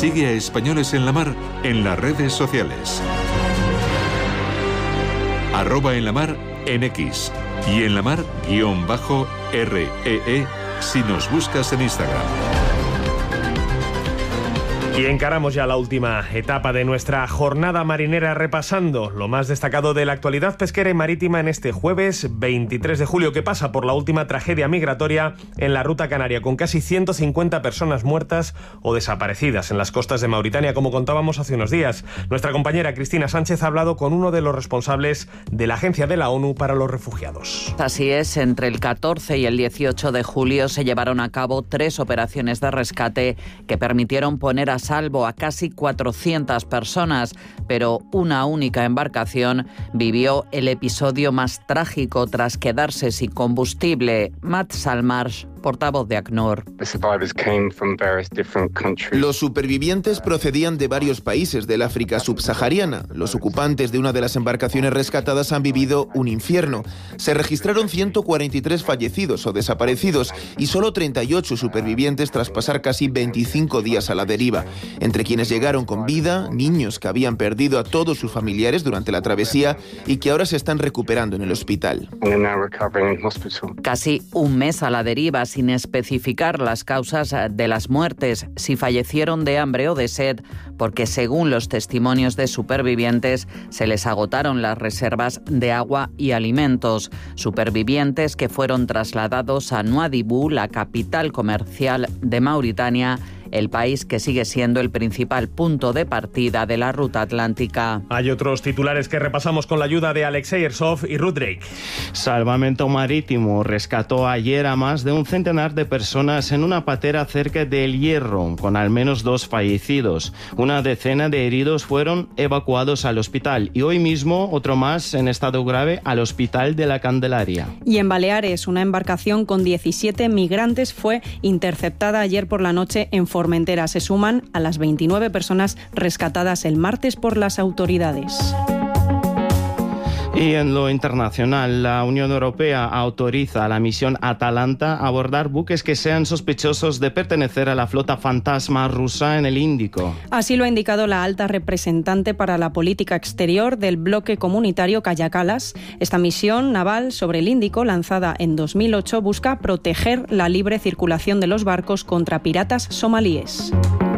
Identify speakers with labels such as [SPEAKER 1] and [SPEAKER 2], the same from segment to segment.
[SPEAKER 1] Sigue a Españoles en la Mar en las redes sociales. @enlamar en X y en la mar _REE si nos buscas en Instagram.
[SPEAKER 2] Y encaramos ya la última etapa de nuestra jornada marinera, repasando lo más destacado de la actualidad pesquera y marítima en este jueves 23 de julio, que pasa por la última tragedia migratoria en la ruta canaria, con casi 150 personas muertas o desaparecidas en las costas de Mauritania, como contábamos hace unos días. Nuestra compañera Cristina Sánchez ha hablado con uno de los responsables de la Agencia de la ONU para los Refugiados.
[SPEAKER 3] Así es, entre el 14 y el 18 de julio se llevaron a cabo 3 operaciones de rescate que permitieron poner a salvo a casi 400 personas, pero una única embarcación vivió el episodio más trágico tras quedarse sin combustible. Matt Salmarsh, portavoz de ACNUR.
[SPEAKER 4] Los supervivientes procedían de varios países del África subsahariana. Los ocupantes de una de las embarcaciones rescatadas han vivido un infierno. Se registraron 143 fallecidos o desaparecidos y solo 38 supervivientes tras pasar casi 25 días a la deriva. Entre quienes llegaron con vida, niños que habían perdido a todos sus familiares durante la travesía y que ahora se están recuperando en el hospital.
[SPEAKER 3] Casi un mes a la deriva, sin especificar las causas de las muertes, si fallecieron de hambre o de sed, porque según los testimonios de supervivientes se les agotaron las reservas de agua y alimentos. Supervivientes que fueron trasladados a Nouadhibou, la capital comercial de Mauritania, el país que sigue siendo el principal punto de partida de la ruta atlántica.
[SPEAKER 2] Hay otros titulares que repasamos con la ayuda de Alexei Ersov y Ruth Drake.
[SPEAKER 5] Salvamento Marítimo rescató ayer a más de un centenar de personas en una patera cerca de El Hierro, con al menos 2 fallecidos. Una decena de heridos fueron evacuados al hospital y hoy mismo otro más en estado grave al Hospital de la Candelaria.
[SPEAKER 6] Y en Baleares, una embarcación con 17 migrantes fue interceptada ayer por la noche en Formentera. Se suman a las 29 personas rescatadas el martes por las autoridades.
[SPEAKER 5] Y en lo internacional, la Unión Europea autoriza a la misión Atalanta a abordar buques que sean sospechosos de pertenecer a la flota fantasma rusa en el Índico.
[SPEAKER 6] Así lo ha indicado la alta representante para la política exterior del bloque comunitario, Kaja Kallas. Esta misión naval sobre el Índico, lanzada en 2008, busca proteger la libre circulación de los barcos contra piratas somalíes.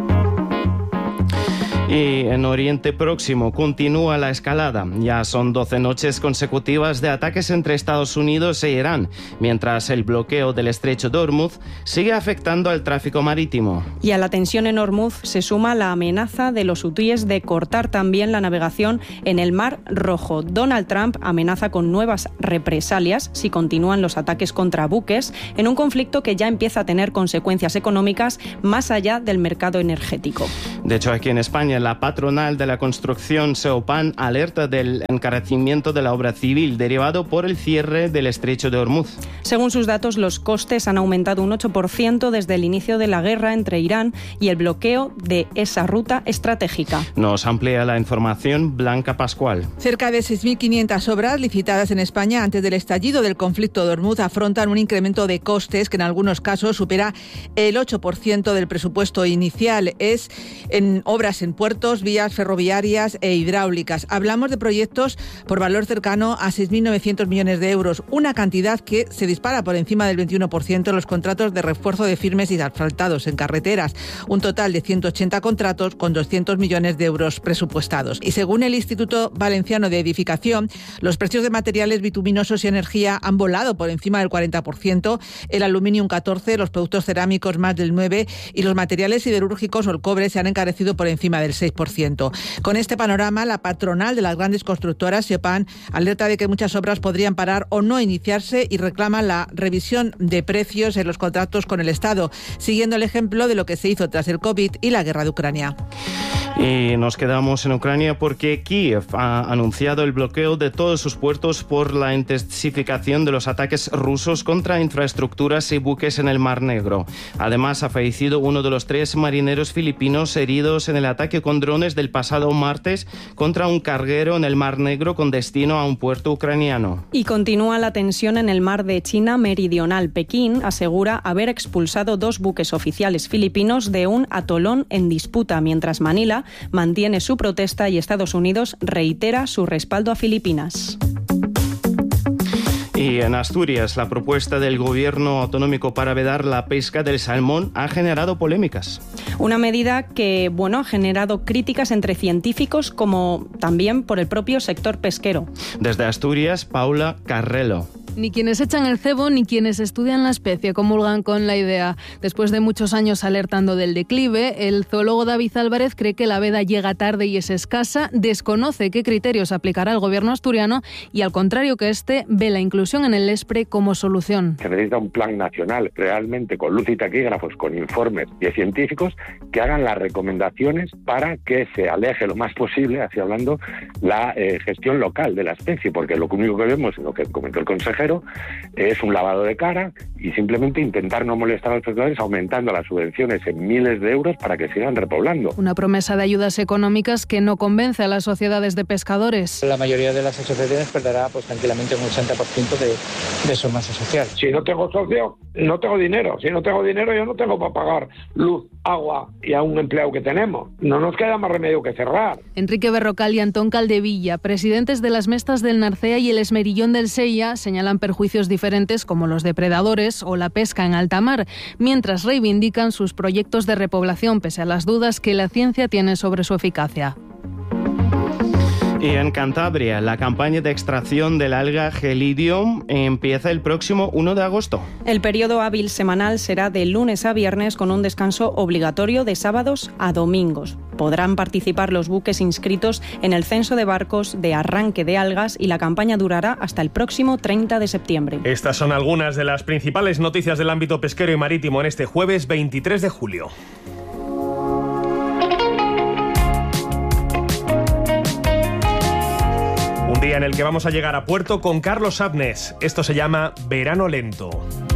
[SPEAKER 5] Y en Oriente Próximo continúa la escalada. Ya son 12 noches consecutivas de ataques entre Estados Unidos e Irán, mientras el bloqueo del estrecho de Hormuz sigue afectando al tráfico marítimo.
[SPEAKER 6] Y a la tensión en Hormuz se suma la amenaza de los hutíes de cortar también la navegación en el Mar Rojo. Donald Trump amenaza con nuevas represalias si continúan los ataques contra buques en un conflicto que ya empieza a tener consecuencias económicas más allá del mercado energético.
[SPEAKER 5] De hecho, aquí en España, la patronal de la construcción Seopan alerta del encarecimiento de la obra civil derivado por el cierre del estrecho de Hormuz.
[SPEAKER 6] Según sus datos, los costes han aumentado un 8% desde el inicio de la guerra entre Irán y el bloqueo de esa ruta estratégica.
[SPEAKER 5] Nos amplía la información Blanca Pascual.
[SPEAKER 7] Cerca de 6.500 obras licitadas en España antes del estallido del conflicto de Hormuz afrontan un incremento de costes que en algunos casos supera el 8% del presupuesto inicial. Es en obras en puertos, vías ferroviarias e hidráulicas. Hablamos de proyectos por valor cercano a 6.900 millones de euros, una cantidad que se dispara por encima del 21% en los contratos de refuerzo de firmes y asfaltados en carreteras, un total de 180 contratos con 200 millones de euros presupuestados. Y según el Instituto Valenciano de Edificación, los precios de materiales bituminosos y energía han volado por encima del 40%, el aluminio un 14%, los productos cerámicos más del 9% y los materiales siderúrgicos o el cobre se han encarecido por encima del 6%. Con este panorama, la patronal de las grandes constructoras, Seopan, alerta de que muchas obras podrían parar o no iniciarse y reclama la revisión de precios en los contratos con el Estado, siguiendo el ejemplo de lo que se hizo tras el COVID y la guerra de Ucrania.
[SPEAKER 5] Y nos quedamos en Ucrania porque Kiev ha anunciado el bloqueo de todos sus puertos por la intensificación de los ataques rusos contra infraestructuras y buques en el Mar Negro. Además, ha fallecido uno de los 3 marineros filipinos heridos en el ataque con drones del pasado martes contra un carguero en el Mar Negro con destino a un puerto ucraniano.
[SPEAKER 6] Y continúa la tensión en el mar de China Meridional. Pekín asegura haber expulsado 2 buques oficiales filipinos de un atolón en disputa, mientras Manila mantiene su protesta y Estados Unidos reitera su respaldo a Filipinas.
[SPEAKER 5] Y en Asturias, la propuesta del gobierno autonómico para vedar la pesca del salmón ha generado polémicas.
[SPEAKER 6] Una medida que, ha generado críticas entre científicos como también por el propio sector pesquero.
[SPEAKER 5] Desde Asturias, Paula Carrelo.
[SPEAKER 8] Ni quienes echan el cebo ni quienes estudian la especie comulgan con la idea. Después de muchos años alertando del declive, el zoólogo David Álvarez cree que la veda llega tarde y es escasa, desconoce qué criterios aplicará el gobierno asturiano y, al contrario que este, ve la inclusión en el ESPRE como solución.
[SPEAKER 9] Se necesita un plan nacional realmente con luz y taquígrafos, con informes de científicos que hagan las recomendaciones para que se aleje lo más posible, así hablando, la gestión local de la especie, porque lo único que vemos, lo que comentó el consejero, es un lavado de cara y simplemente intentar no molestar a los pescadores aumentando las subvenciones en miles de euros para que sigan repoblando.
[SPEAKER 8] Una promesa de ayudas económicas que no convence a las sociedades de pescadores.
[SPEAKER 10] La mayoría de las asociaciones perderá tranquilamente un 80% de su masa social.
[SPEAKER 11] Si no tengo socio, no tengo dinero. Si no tengo dinero, yo no tengo para pagar luz, agua y a un empleado que tenemos. No nos queda más remedio que cerrar.
[SPEAKER 8] Enrique Berrocal y Antón Caldevilla, presidentes de las Mestas del Narcea y el Esmerillón del Sella, señalan perjuicios diferentes como los depredadores o la pesca en alta mar, mientras reivindican sus proyectos de repoblación pese a las dudas que la ciencia tiene sobre su eficacia.
[SPEAKER 5] Y en Cantabria, la campaña de extracción del alga Gelidium empieza el próximo 1 de agosto.
[SPEAKER 6] El periodo hábil semanal será de lunes a viernes con un descanso obligatorio de sábados a domingos. Podrán participar los buques inscritos en el censo de barcos de arranque de algas y la campaña durará hasta el próximo 30 de septiembre.
[SPEAKER 2] Estas son algunas de las principales noticias del ámbito pesquero y marítimo en este jueves 23 de julio. Un día en el que vamos a llegar a puerto con Carlos Abnes. Esto se llama Verano Lento.